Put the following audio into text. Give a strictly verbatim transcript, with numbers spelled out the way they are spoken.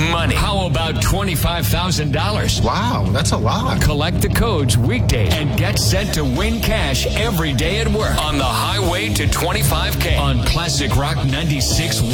money. How about twenty-five thousand dollars? Wow, that's a lot. Collect the codes weekdays and get set to win cash every day at work on the highway to twenty-five K on Classic Rock ninety-six.